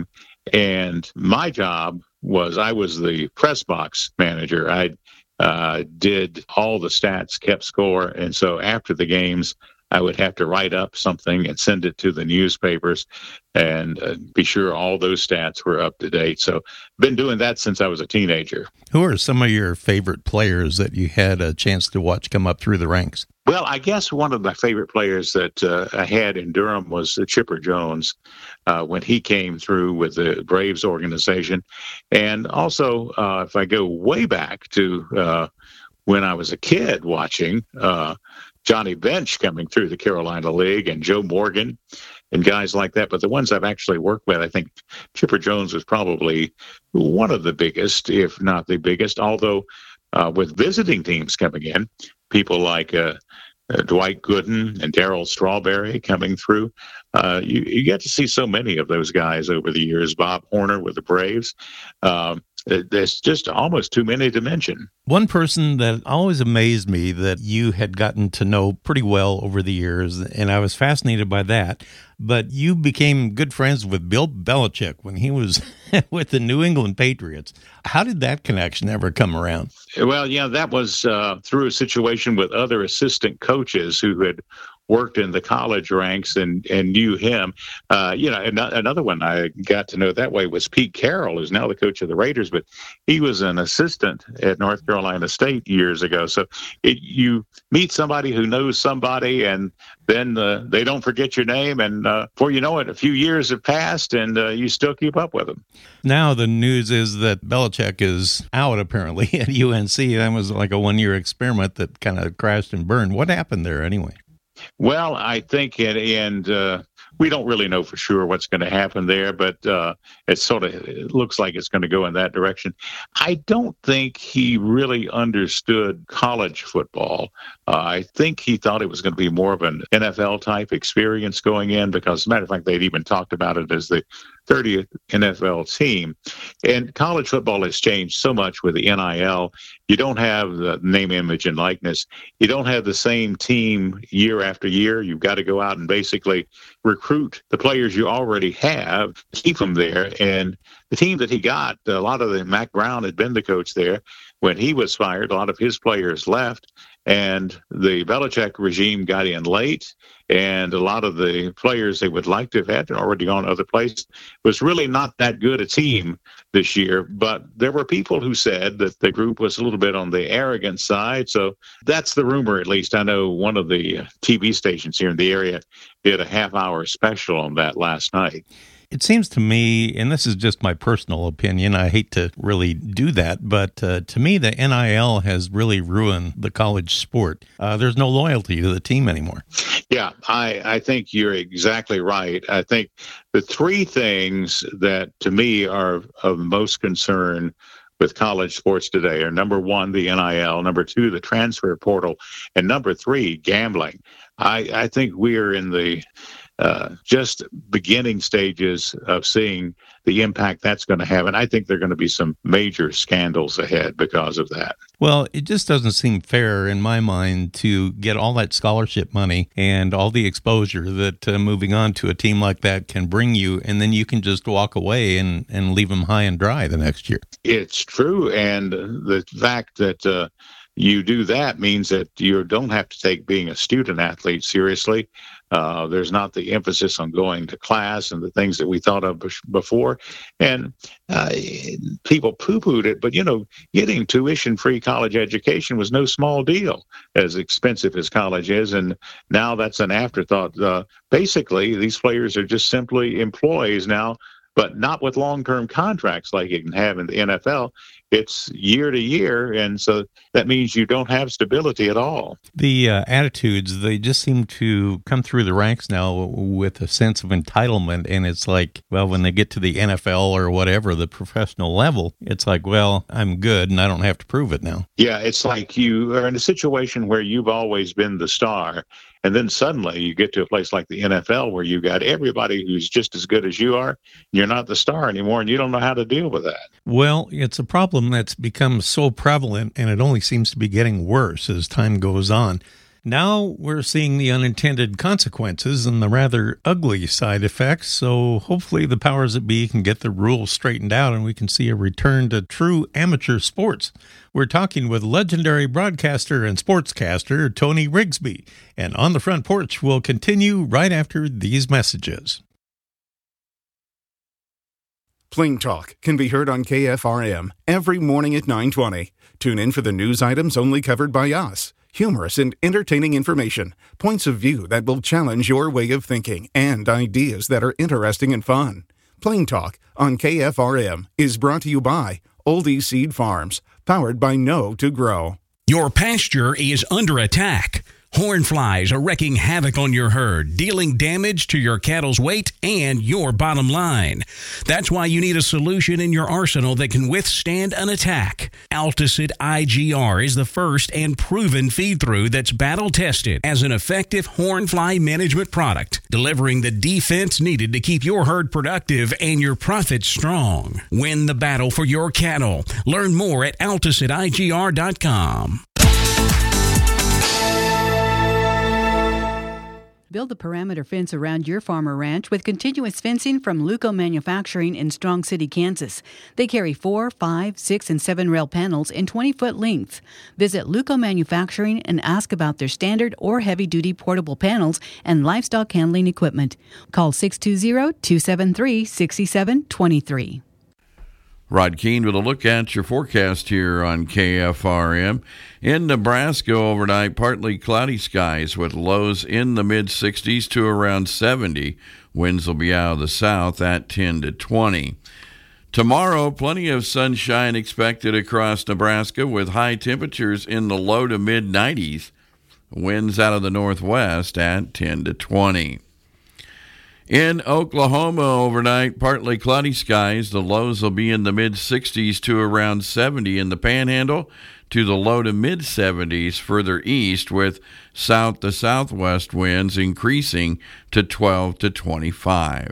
And my job was I was the press box manager. I uh, did all the stats, kept score. And so after the games, I would have to write up something and send it to the newspapers and uh, be sure all those stats were up to date. So been doing that since I was a teenager. Who are some of your favorite players that you had a chance to watch come up through the ranks? Well, I guess one of my favorite players that uh, I had in Durham was uh, Chipper Jones uh, when he came through with the Braves organization. And also, uh, if I go way back to uh, when I was a kid watching uh, Johnny Bench coming through the Carolina League and Joe Morgan and guys like that. But the ones I've actually worked with, I think Chipper Jones was probably one of the biggest, if not the biggest, although uh, with visiting teams coming in, people like uh, uh, Dwight Gooden and Darryl Strawberry coming through. Uh, you, you get to see so many of those guys over the years. Bob Horner with the Braves. Um, there's just almost too many to mention. One person that always amazed me that you had gotten to know pretty well over the years, and I was fascinated by that, but you became good friends with Bill Belichick when he was with the New England Patriots. How did that connection ever come around? Well, yeah, that was uh, through a situation with other assistant coaches who had worked in the college ranks and, and knew him. Uh, you know, an- another one I got to know that way was Pete Carroll, who's now the coach of the Raiders, but he was an assistant at North Carolina State years ago. So it, you meet somebody who knows somebody, and then uh, they don't forget your name, and uh, before you know it, a few years have passed, and uh, you still keep up with them. Now the news is that Belichick is out, apparently, at U N C. That was like a one-year experiment that kind of crashed and burned. What happened there anyway? Well, I think, and, and uh, we don't really know for sure what's going to happen there, but uh, it sort of it looks like it's going to go in that direction. I don't think he really understood college football. Uh, I think he thought it was going to be more of an N F L type experience going in, because, as a matter of fact, they'd even talked about it as the thirtieth N F L team. And college football has changed so much with the N I L. You don't have the name, image, and likeness. You don't have the same team year after year. You've got to go out and basically recruit the players you already have, keep them there. And the team that he got, a lot of the Mac Brown had been the coach there. When he was fired, a lot of his players left, and the Belichick regime got in late, and a lot of the players they would like to have had already gone other places. Was really not that good a team this year, but there were people who said that the group was a little bit on the arrogant side. So that's the rumor, at least. I know one of the T V stations here in the area did a half-hour special on that last night. It seems to me, and this is just my personal opinion, I hate to really do that, but uh, to me, the N I L has really ruined the college sport. Uh, there's no loyalty to the team anymore. Yeah, I, I think you're exactly right. I think the three things that, to me, are of most concern with college sports today are, number one, the N I L, number two, the transfer portal, and number three, gambling. I, I think we are in the Uh, just beginning stages of seeing the impact that's going to have. And I think there are going to be some major scandals ahead because of that. Well, it just doesn't seem fair in my mind to get all that scholarship money and all the exposure that uh, moving on to a team like that can bring you, and then you can just walk away and, and leave them high and dry the next year. It's true. And the fact that uh, you do that means that you don't have to take being a student athlete seriously. Uh, there's not the emphasis on going to class and the things that we thought of before. And uh, people poo-pooed it, but, you know, getting tuition-free college education was no small deal, as expensive as college is. And now that's an afterthought. Uh, basically, these players are just simply employees now, but not with long-term contracts like you can have in the N F L. It's year to year, and so that means you don't have stability at all. The uh, attitudes, they just seem to come through the ranks now with a sense of entitlement, and it's like, well, when they get to the N F L or whatever, the professional level, it's like, well, I'm good, and I don't have to prove it now. Yeah, it's like you are in a situation where you've always been the star, and then suddenly you get to a place like the N F L where you got everybody who's just as good as you are, and you're not the star anymore, and you don't know how to deal with that. Well, it's a problem that's become so prevalent, and it only seems to be getting worse as time goes on. Now we're seeing the unintended consequences and the rather ugly side effects, so hopefully the powers that be can get the rules straightened out and we can see a return to true amateur sports. We're talking with legendary broadcaster and sportscaster Tony Rigsby, and On the Front Porch will continue right after these messages. Plain Talk can be heard on K F R M every morning at nine twenty. Tune in for the news items only covered by us. Humorous and entertaining information, points of view that will challenge your way of thinking, and ideas that are interesting and fun. Plain Talk on K F R M is brought to you by Oldie Seed Farms, powered by Know to Grow. Your pasture is under attack. Horn flies are wreaking havoc on your herd, dealing damage to your cattle's weight and your bottom line. That's why you need a solution in your arsenal that can withstand an attack. Alticid I G R is the first and proven feed-through that's battle-tested as an effective horn fly management product, delivering the defense needed to keep your herd productive and your profits strong. Win the battle for your cattle. Learn more at alticid I G R dot com. Build a perimeter fence around your farm or ranch with continuous fencing from Luco Manufacturing in Strong City, Kansas. They carry four, five, six, and seven rail panels in twenty-foot length. Visit Luco Manufacturing and ask about their standard or heavy-duty portable panels and livestock handling equipment. Call six two zero, two seven three, six seven two three. Rod Keene with a look at your forecast here on K F R M. In Nebraska overnight, partly cloudy skies with lows in the mid-sixties to around seventy. Winds will be out of the south at ten to twenty. Tomorrow, plenty of sunshine expected across Nebraska with high temperatures in the low to mid-nineties. Winds out of the northwest at ten to twenty. In Oklahoma overnight, partly cloudy skies. The lows will be in the mid-sixties to around seventy in the Panhandle, to the low to mid-seventies further east, with south to southwest winds increasing to twelve to twenty-five.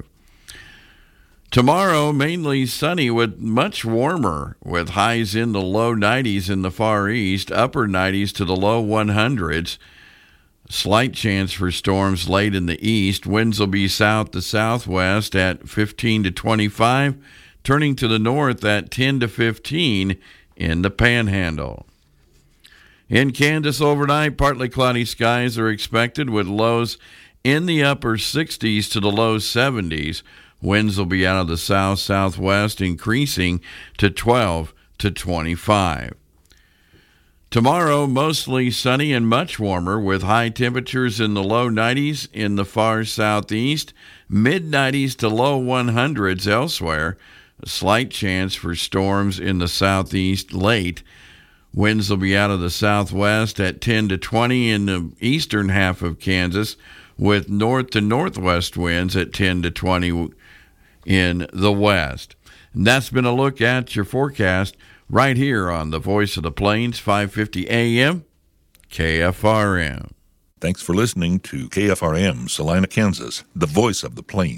Tomorrow, mainly sunny with much warmer, with highs in the low nineties in the far east, upper nineties to the low hundreds. Slight chance for storms late in the east. Winds will be south to southwest at fifteen to twenty-five, turning to the north at ten to fifteen in the Panhandle. In Kansas overnight, partly cloudy skies are expected with lows in the upper sixties to the low seventies. Winds will be out of the south-southwest, increasing to twelve to twenty-five. Tomorrow, mostly sunny and much warmer with high temperatures in the low nineties in the far southeast, mid-nineties to low hundreds elsewhere. A slight chance for storms in the southeast late. Winds will be out of the southwest at ten to twenty in the eastern half of Kansas, with north to northwest winds at ten to twenty in the west. And that's been a look at your forecast right here on the Voice of the Plains, five fifty A M, K F R M. Thanks for listening to K F R M, Salina, Kansas, the Voice of the Plains.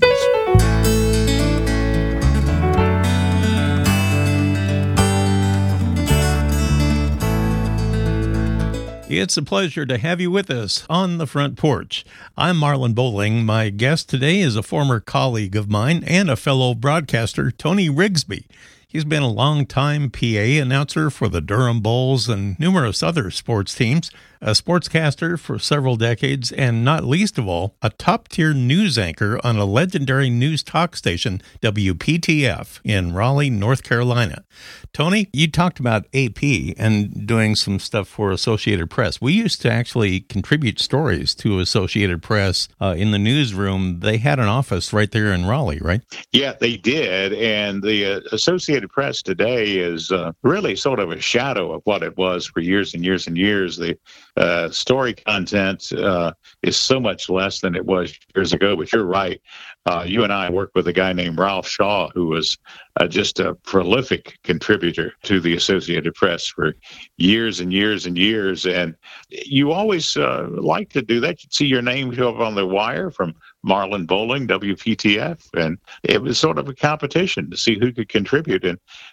It's a pleasure to have you with us on the Front Porch. I'm Marlon Bowling. My guest today is a former colleague of mine and a fellow broadcaster, Tony Rigsby. He's been a long-time P A announcer for the Durham Bulls and numerous other sports teams, a sportscaster for several decades, and not least of all, a top-tier news anchor on a legendary news talk station, W P T F, in Raleigh, North Carolina. Tony, you talked about A P and doing some stuff for Associated Press. We used to actually contribute stories to Associated Press uh, in the newsroom. They had an office right there in Raleigh, right? Yeah, they did. And the uh, Associated Press today is uh, really sort of a shadow of what it was for years and years and years. The uh, story content uh, is so much less than it was years ago. But you're right. Uh, you and I worked with a guy named Ralph Shaw, who was uh, just a prolific contributor to the Associated Press for years and years and years. And you always uh, like to do that. You'd see your name show up on the wire from Marlon Bowling, W P T F. And it was sort of a competition to see who could contribute. And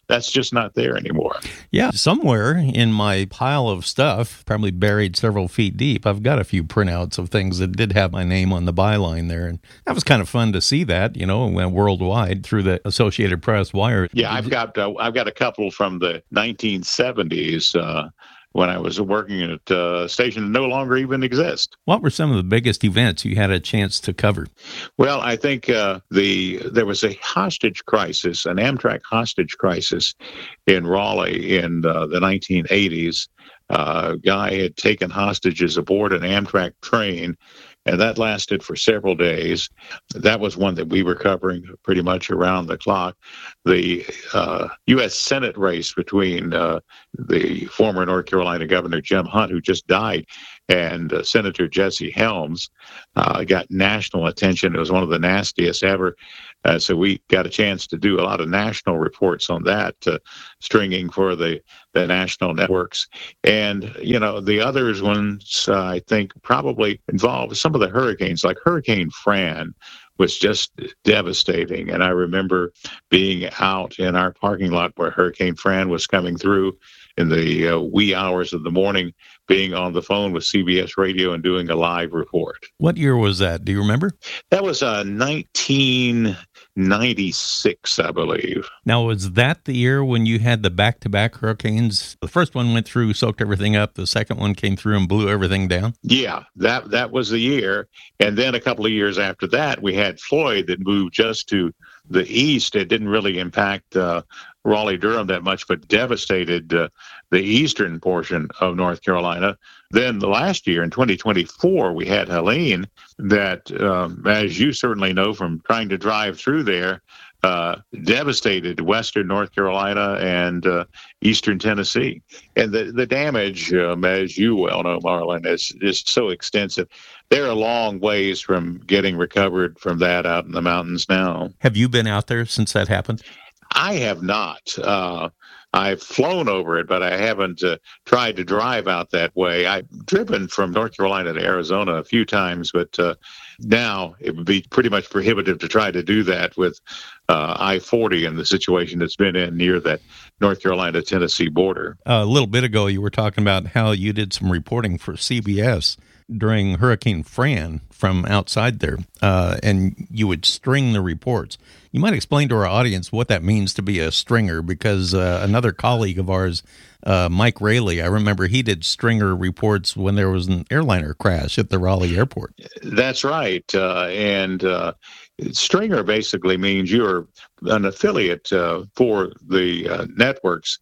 that's just not there anymore. Yeah, somewhere in my pile of stuff, probably buried several feet deep, I've got a few printouts of things that did have my name on the byline there. And that was kind of fun to see that, you know, went worldwide through the Associated Press wire. Yeah, I've got uh, I've got a couple from the nineteen seventies uh, when I was working at a station that no longer even exists. What were some of the biggest events you had a chance to cover? Well, I think uh, the there was a hostage crisis, an Amtrak hostage crisis in Raleigh in uh, the nineteen eighties. Uh, a guy had taken hostages aboard an Amtrak train, and that lasted for several days. That was one that we were covering pretty much around the clock. The uh, U S Senate race between uh, the former North Carolina Governor Jim Hunt, who just died, and uh, Senator Jesse Helms uh, got national attention. It was one of the nastiest ever. Uh, so we got a chance to do a lot of national reports on that, uh, stringing for the, the national networks. And, you know, the others ones, uh, I think, probably involve some of the hurricanes, like Hurricane Fran was just devastating. And I remember being out in our parking lot where Hurricane Fran was coming through in the uh, wee hours of the morning, being on the phone with C B S Radio and doing a live report. What year was that? Do you remember? That was uh, nineteen ninety-six, I believe. Now, was that the year when you had the back-to-back hurricanes? The first one went through, soaked everything up. The second one came through and blew everything down? Yeah, that that was the year. And then a couple of years after that, we had Floyd that moved just to the east. It didn't really impact uh, Raleigh-Durham that much, but devastated uh, the eastern portion of North Carolina. Then the last year, in twenty twenty-four, we had Helene that, um, as you certainly know from trying to drive through there, uh, devastated western North Carolina and uh, eastern Tennessee. And the, the damage, um, as you well know, Marlon, is, is so extensive. They're a long ways from getting recovered from that out in the mountains now. Have you been out there since that happened? I have not. Uh, I've flown over it, but I haven't uh, tried to drive out that way. I've driven from North Carolina to Arizona a few times, but uh, now it would be pretty much prohibitive to try to do that with uh, I forty and the situation that's been in near that North Carolina-Tennessee border. Uh, a little bit ago, you were talking about how you did some reporting for C B S during Hurricane Fran from outside there, uh, and you would string the reports. You might explain to our audience what that means to be a stringer, because uh, another colleague of ours, uh, Mike Rayleigh, I remember he did stringer reports when there was an airliner crash at the Raleigh airport. That's right. Uh, and uh, stringer basically means you're an affiliate uh, for the uh, networks,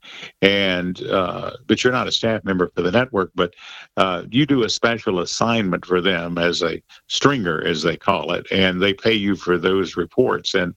and uh, but you're not a staff member for the network, but uh, you do a special assignment for them as a stringer, as they call it, and they pay you for those reports. And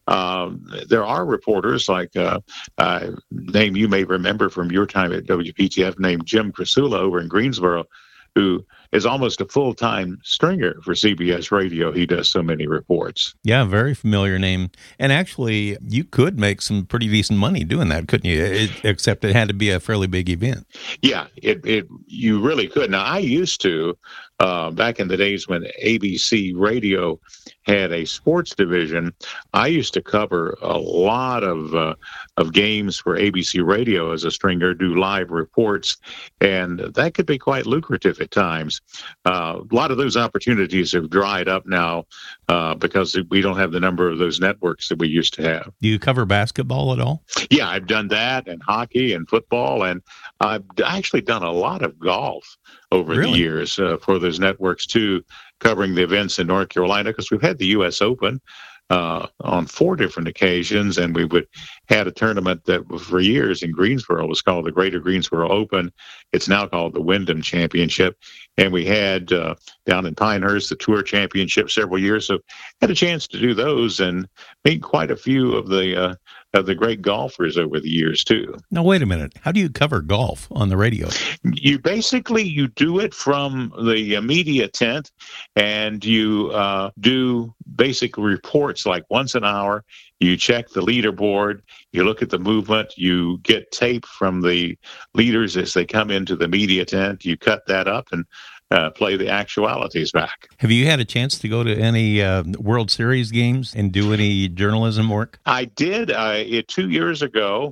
um, there are reporters like uh, a name you may remember from your time at W P T F named Jim Krasula over in Greensboro, who is almost a full-time stringer for C B S Radio. He does so many reports. Yeah, very familiar name. And actually, you could make some pretty decent money doing that, couldn't you? It, except it had to be a fairly big event. Yeah, it, it you really could. Now, I used to, uh, back in the days when A B C Radio had a sports division, I used to cover a lot of uh, of games for A B C Radio as a stringer, do live reports, and that could be quite lucrative at times. Uh, a lot of those opportunities have dried up now uh, because we don't have the number of those networks that we used to have. Do you cover basketball at all? Yeah, I've done that, and hockey and football, and I've actually done a lot of golf over Really? the years uh, for those networks too, covering the events in North Carolina, because we've had the U S Open uh, on four different occasions, and we would had a tournament that for years in Greensboro was called the Greater Greensboro Open. It's now called the Wyndham Championship, and we had uh, down in Pinehurst the Tour Championship several years. So had a chance to do those and meet quite a few of the uh, of the great golfers over the years too. Now, wait a minute. How do you cover golf on the radio? You basically, you do it from the media tent, and you uh, do basic reports like once an hour. You check the leaderboard, you look at the movement, you get tape from the leaders as they come into the media tent, you cut that up and uh, play the actualities back. Have you had a chance to go to any uh, World Series games and do any journalism work? I did uh, it two years ago.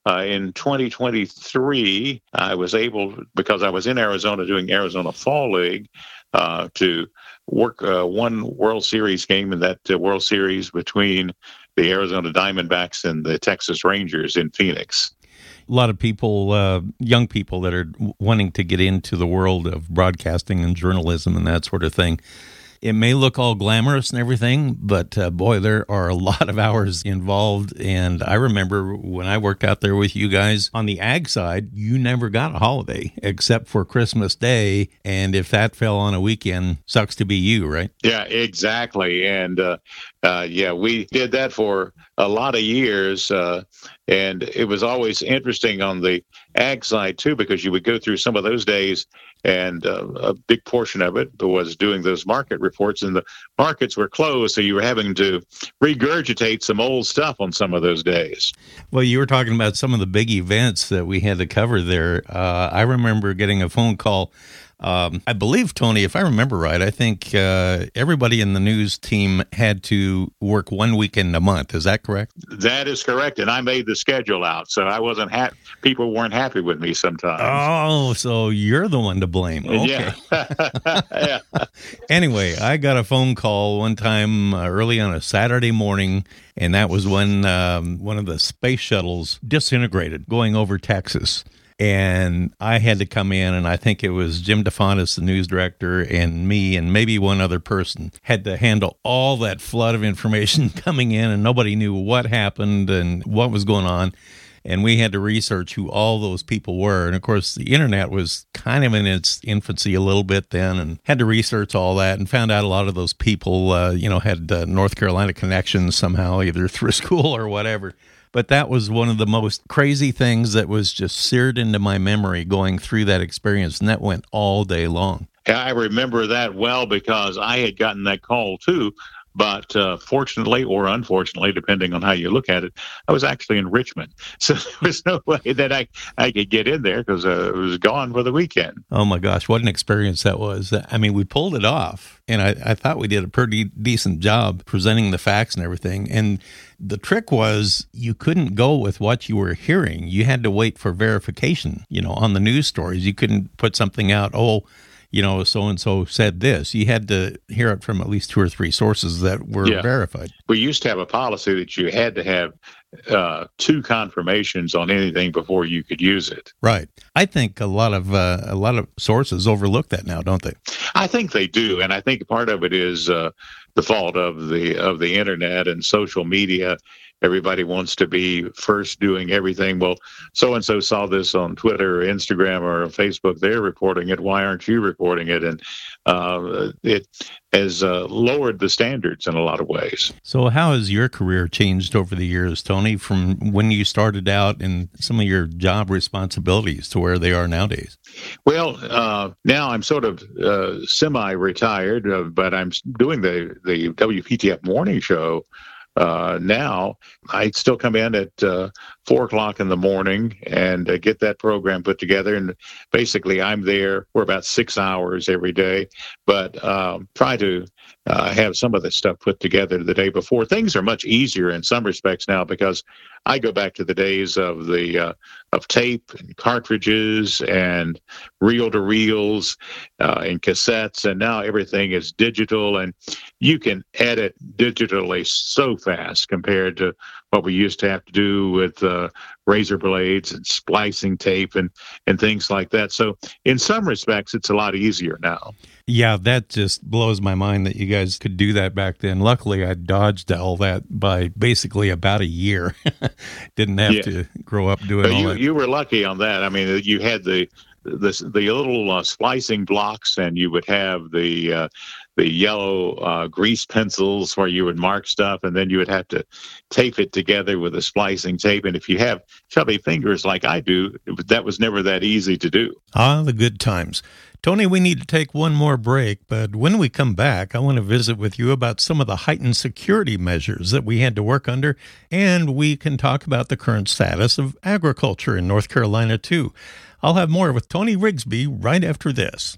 uh, in twenty twenty-three, I was able, because I was in Arizona doing Arizona Fall League, uh, to work uh, one World Series game in that uh, World Series between the Arizona Diamondbacks and the Texas Rangers in Phoenix. A lot of people, uh, young people that are wanting to get into the world of broadcasting and journalism and that sort of thing. It may look all glamorous and everything, but uh, boy, there are a lot of hours involved. And I remember when I worked out there with you guys on the ag side, you never got a holiday except for Christmas Day. And if that fell on a weekend, sucks to be you, right? Yeah, exactly. And uh, uh, yeah, we did that for a lot of years. Uh, and it was always interesting on the ag side, too, because you would go through some of those days. And uh, a big portion of it was doing those market reports, and the markets were closed, so you were having to regurgitate some old stuff on some of those days. Well, you were talking about some of the big events that we had to cover there. Uh, I remember getting a phone call. Um, I believe, Tony, if I remember right, I think uh, everybody in the news team had to work one weekend a month. Is that correct? That is correct, and I made the schedule out, so I wasn't happy. People weren't happy with me sometimes. Oh, so you're the one to blame. Okay. Yeah. Yeah. Anyway, I got a phone call one time uh, early on a Saturday morning, and that was when um, one of the space shuttles disintegrated going over Texas. And I had to come in, and I think it was Jim DeFontis, the news director, and me, and maybe one other person, had to handle all that flood of information coming in, and nobody knew what happened and what was going on. And we had to research who all those people were. And, of course, the internet was kind of in its infancy a little bit then, and had to research all that and found out a lot of those people, uh, you know, had uh, North Carolina connections somehow, either through school or whatever. But that was one of the most crazy things that was just seared into my memory going through that experience, and that went all day long. I remember that well because I had gotten that call too. But uh, fortunately or unfortunately, depending on how you look at it, I was actually in Richmond. So there was no way that I, I could get in there because uh, it was gone for the weekend. Oh, my gosh. What an experience that was. I mean, we pulled it off, and I, I thought we did a pretty decent job presenting the facts and everything. And the trick was you couldn't go with what you were hearing. You had to wait for verification, you know, on the news stories. You couldn't put something out, oh, you know, so-and-so said this. You had to hear it from at least two or three sources that were yeah. verified. We used to have a policy that you had to have uh, two confirmations on anything before you could use it. Right. I think a lot of uh, a lot of sources overlook that now, don't they? I think they do, and I think part of it is uh, the fault of the of the internet and social media. Everybody wants to be first doing everything. Well, so-and-so saw this on Twitter or Instagram or Facebook. They're reporting it. Why aren't you reporting it? And uh, it has uh, lowered the standards in a lot of ways. So how has your career changed over the years, Tony, from when you started out and some of your job responsibilities to where they are nowadays? Well, uh, now I'm sort of uh, semi-retired, uh, but I'm doing the, the W P T F morning show. Uh, now, I still come in at uh, four o'clock in the morning and uh, get that program put together. And basically, I'm there for about six hours every day, but um, try to uh, have some of the stuff put together the day before. Things are much easier in some respects now because I go back to the days of the uh, of tape and cartridges and reel-to-reels uh, and cassettes, and now everything is digital, and you can edit digitally so fast compared to what we used to have to do with uh, razor blades and splicing tape and, and things like that. So in some respects, it's a lot easier now. Yeah, that just blows my mind that you guys could do that back then. Luckily, I dodged all that by basically about a year. Didn't have yeah. to grow up doing but all you, that. You were lucky on that. I mean, you had the the, the little uh, splicing blocks, and you would have the uh, the yellow uh, grease pencils where you would mark stuff, and then you would have to tape it together with a splicing tape. And if you have chubby fingers like I do, that was never that easy to do. Ah, the good times. Tony, we need to take one more break, but when we come back, I want to visit with you about some of the heightened security measures that we had to work under, and we can talk about the current status of agriculture in North Carolina, too. I'll have more with Tony Rigsby right after this.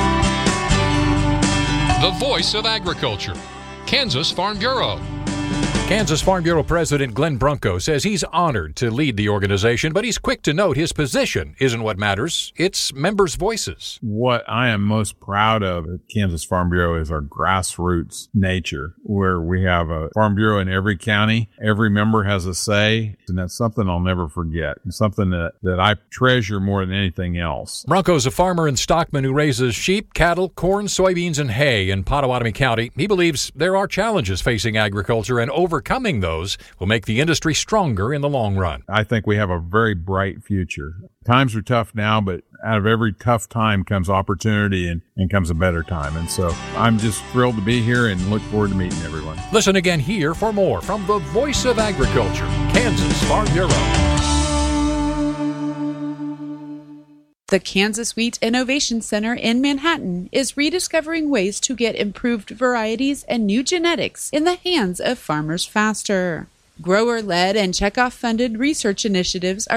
The voice of agriculture, Kansas Farm Bureau. Kansas Farm Bureau President Glenn Brunko says he's honored to lead the organization, but he's quick to note his position isn't what matters. It's members' voices. What I am most proud of at Kansas Farm Bureau is our grassroots nature, where we have a Farm Bureau in every county. Every member has a say, and that's something I'll never forget. It's something that, that I treasure more than anything else. Brunko's a farmer in Stockman who raises sheep, cattle, corn, soybeans, and hay in Pottawatomie County. He believes there are challenges facing agriculture, and over Overcoming those will make the industry stronger in the long run. I think we have a very bright future. Times are tough now, but out of every tough time comes opportunity and, and comes a better time. And so I'm just thrilled to be here and look forward to meeting everyone. Listen again here for more from the Voice of Agriculture, Kansas Farm Bureau. The Kansas Wheat Innovation Center in Manhattan is rediscovering ways to get improved varieties and new genetics in the hands of farmers faster. Grower-led and Chekhov-funded research initiatives are